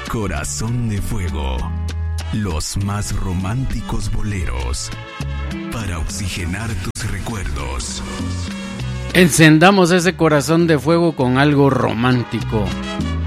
Corazón de Fuego. Los más románticos boleros para oxigenar tus recuerdos. Encendamos ese corazón de fuego con algo romántico.